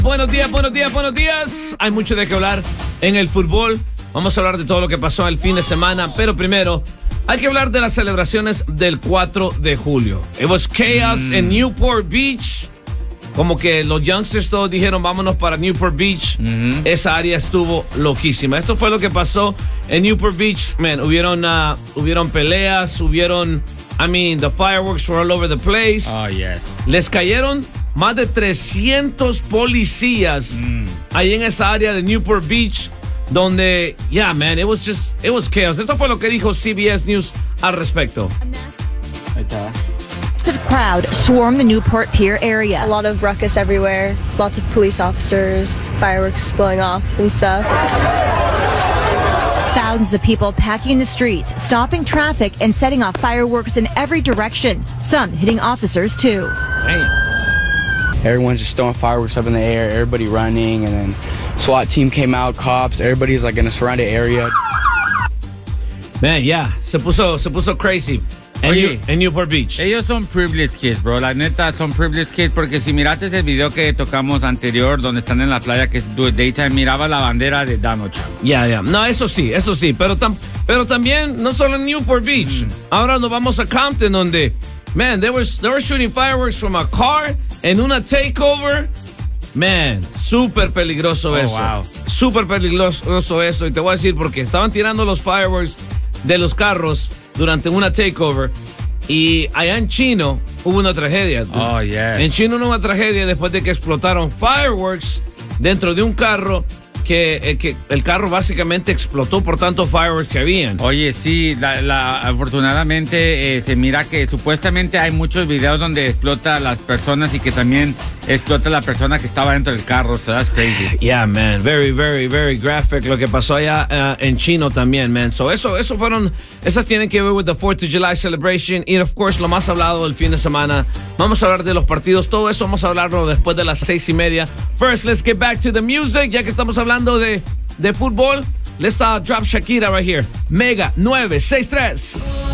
Buenos días, buenos días, buenos días. Hay mucho de qué hablar en el fútbol. Vamos a hablar de todo lo que pasó el fin de semana, pero primero hay que hablar de las celebraciones del 4 de julio. It was chaos en Newport Beach. Como que los youngsters todos dijeron, vámonos para Newport Beach. Esa área estuvo loquísima. Esto fue lo que pasó en Newport Beach. Man, hubieron peleas, the fireworks were all over the place. Oh, yes. Les cayeron más de 300 policías ahí en esa área de Newport Beach, donde, it was chaos. Esto fue lo que dijo CBS News al respecto. Ahí está. A crowd swarmed the Newport Pier area. A lot of ruckus everywhere, lots of police officers, fireworks blowing off and stuff. Thousands of people packing the streets, stopping traffic and setting off fireworks in every direction, some hitting officers too. Damn. Everyone's just throwing fireworks up in the air, everybody running, and then SWAT team came out, cops, everybody's like in a surrounded area. Man, se puso crazy. En Newport Beach. Ellos son privileged kids, bro. La neta, son privileged kids porque si miraste el video que tocamos anterior, donde están en la playa, que es daytime, miraba la bandera de Donald Trump. No, eso sí. Pero también, no solo en Newport Beach. Ahora nos vamos a Compton, donde, man, they were shooting fireworks from a car en una takeover. Man, súper peligroso eso. Wow. Súper peligroso eso. Y te voy a decir porque estaban tirando los fireworks de los carros durante una takeover y allá en Chino hubo una tragedia. Oh, yeah. En Chino hubo una tragedia después de que explotaron fireworks dentro de un carro que el carro básicamente explotó por tantos fireworks que habían. Oye, sí, afortunadamente se mira que supuestamente hay muchos videos donde explota a las personas y que también explota a la persona que estaba dentro del carro. So that's crazy. Yeah, man. Very, very, very graphic lo que pasó allá en Chino también, man. So esas tienen que ver with the 4th of July celebration y, of course, lo más hablado del fin de semana. Vamos a hablar de los partidos. Todo eso vamos a hablarlo después de las 6:30. First, let's get back to the music. Ya que estamos hablando de fútbol, let's drop Shakira right here. Mega 963.